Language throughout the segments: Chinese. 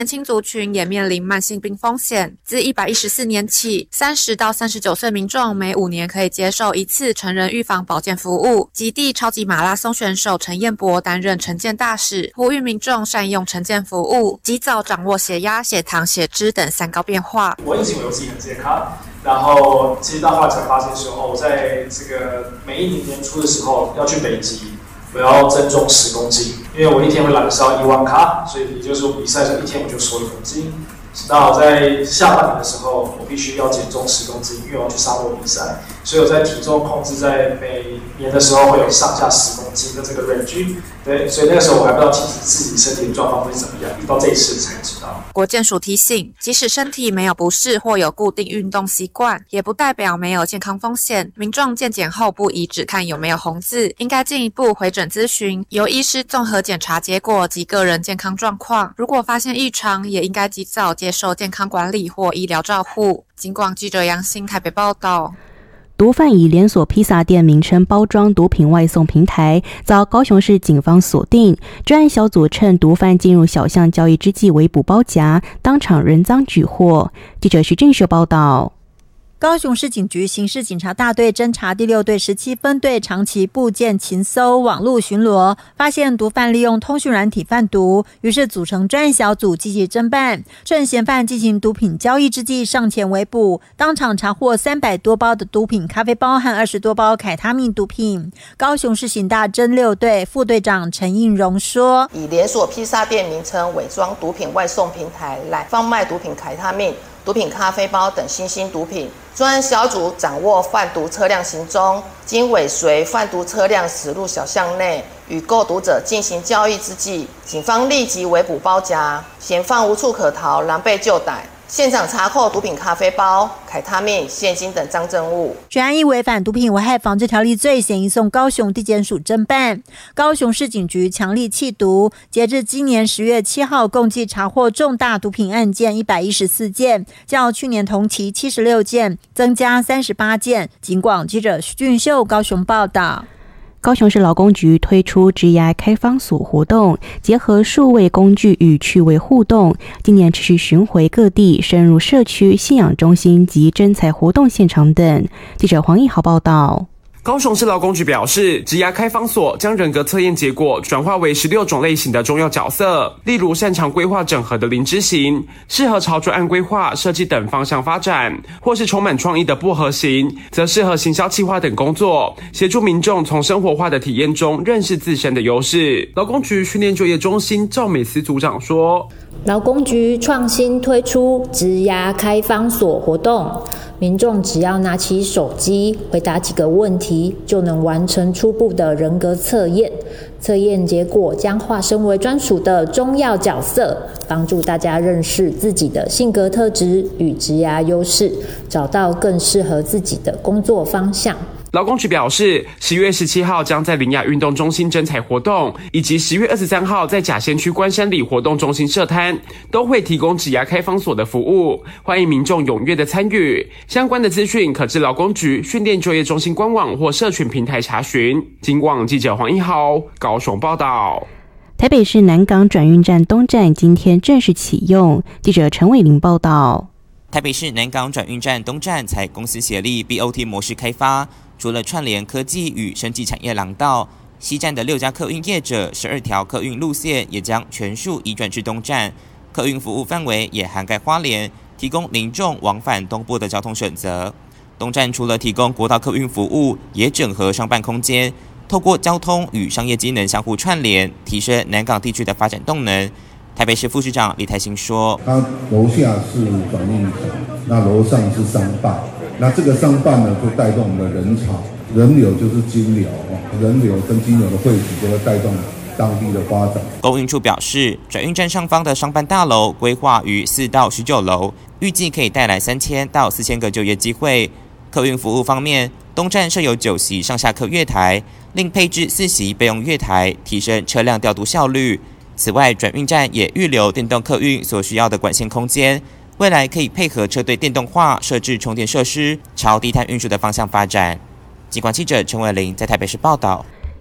年轻族群也面临慢性病风险。自114年起，30到39岁民众每5年可以接受一次成人预防保健服务。极地超级马拉松选手陈彦博担任晨健大使，呼吁民众善用晨健服务，及早掌握血压、血糖、血脂等三高变化。 我一直以为我自己很健康，然后其实到后来才发现说，我在这个每一年年初的时候要去北极，我要增重10公斤，因为我一天会燃烧1万卡，所以也就是我比赛的时候一天我就瘦1公斤。到在下半年的时候，我必须要减重10公斤，因为我要去沙漠比赛，所以我在体重控制在每年的时候会有上下10公斤的这个 range。对，所以那个时候我还不知道自己身体的状况会怎么样，一到这一次才知道。 国健署提醒，即使身体没有不适或有固定运动习惯，也不代表没有健康风险。民众健检后不宜只看有没有红字，应该进一步回诊咨询，由医师综合检查结果及个人健康状况。如果发现异常，也应该及早接受健康管理或医疗照护。警广记者杨欣台北报道。 毒贩以连锁披萨店名称包装毒品外送平台，遭高雄市警方锁定。专案小组趁毒贩进入小巷交易之际围捕包夹，当场人赃俱获。记者徐正秀报道。 高雄市警局刑事警察大队侦查第6队17分队长期布建勤搜网络巡逻，发现毒贩利用通讯软体贩毒，于是组成专案小组积极侦办，趁嫌犯进行毒品交易之际上前围捕，当场查获300多包的毒品咖啡包和20多包凯他命毒品。高雄市刑大侦6队副队长陈应荣说， 以连锁披萨店名称伪装毒品外送平台来贩卖毒品凯他命、毒品咖啡包等新兴毒品。专案小组掌握贩毒车辆行踪，经尾随贩毒车辆驶入小巷内，与购毒者进行交易之际，警方立即围捕包夹，嫌犯无处可逃，狼狈就逮。现场查扣毒品咖啡包、凯他命、现金等赃证物。 全案依违反毒品危害防治条例罪嫌移送高雄地检署侦办。高雄市警局强力缉毒，截至今年10月7号，共计查获重大毒品案件114件，较去年同期76件增加38件。警广记者徐俊秀高雄报道。 高雄市劳工局推出职涯开放所活动，结合数位工具与趣味互动，今年持续巡回各地，深入社区、信仰中心及征才活动现场等。记者黄义豪报道。 高雄市劳工局表示，职涯开放所将人格测验结果转化为16种类型的重要角色，例如擅长规划整合的林之型，适合朝专案规划、设计等方向发展，或是充满创意的薄荷型，则适合行销企划等工作，协助民众从生活化的体验中认识自身的优势。劳工局训练就业中心赵美思组长说， 劳工局创新推出职涯开放所活动，民众只要拿起手机回答几个问题，就能完成初步的人格测验。测验结果将化身为专属的重要角色，帮助大家认识自己的性格特质与职涯优势，找到更适合自己的工作方向。 劳工局表示，10月17号将在林雅运动中心征才活动，以及10月23号在甲仙区关山里活动中心设摊，都会提供职涯开放所的服务，欢迎民众踊跃的参与。相关的资讯可至劳工局训练就业中心官网或社群平台查询。警广记者黄一豪高雄报道。 台北市南港转运站东站今天正式启用，记者陈伟玲报道。 台北市南港转运站东站采公司协力 BOT 模式开发，除了串联科技与生技产业廊道，西站的6家客运业者12条客运路线也将全数移转至东站，客运服务范围也涵盖花莲，提供民众往返东部的交通选择。东站除了提供国道客运服务，也整合商办空间，透过交通与商业机能相互串联，提升南港地区的发展动能。台北市副市长李台兴说， 他楼下是转运站，那楼上是商办，那这个商办呢就带动我们的人潮，人流就是金流，人流跟金流的汇集就会带动当地的发展。 公运处表示，转运站上方的商办大楼规划于4到19楼，预计可以带来3000到4000个就业机会。客运服务方面，东站设有9席上下客月台，另配置4席备用月台，提升车辆调度效率。此外，转运站也预留电动客运所需要的管线空间，未来可以配合车队电动化设置充电设施，朝低碳运输的方向发展。警广记者陈伟玲在台北市报道。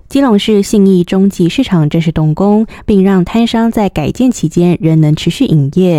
基隆市信义中继市场正式动工，并让摊商在改建期间仍能持续营业。